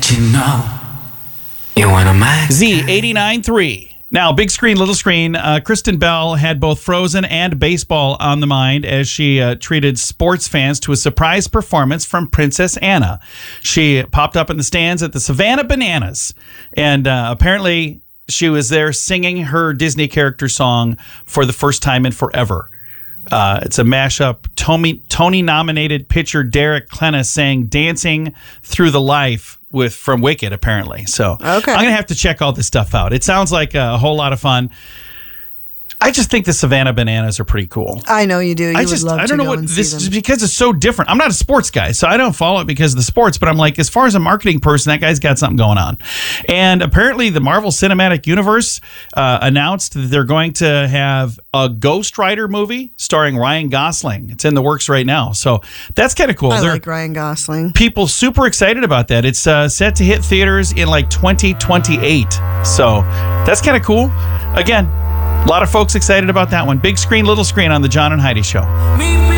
you know you want to max Z89.3. Now, big screen, little screen. Kristen Bell had both Frozen and baseball on the mind as she treated sports fans to a surprise performance from Princess Anna. She popped up in the stands at the Savannah Bananas, and apparently she was there singing her Disney character song for the first time in forever. It's a mashup. Tony-nominated pitcher Derek Klena sang "Dancing Through the Life" from Wicked, apparently. So Okay. I'm going to have to check all this stuff out. It sounds like a whole lot of fun. I just think the Savannah Bananas are pretty cool. I know you do. You would love I to don't know go what and see this them. is because it's so different. I'm not a sports guy, so I don't follow it because of the sports, but I'm like, as far as a marketing person, that guy's got something going on. And apparently the Marvel Cinematic Universe announced that they're going to have a Ghost Rider movie starring Ryan Gosling. It's in the works right now. So that's kind of cool. I like Ryan Gosling. People super excited about that. It's set to hit theaters in like 2028. So that's kind of cool. Again, a lot of folks excited about that one. Big screen, little screen on the John and Heidi Show.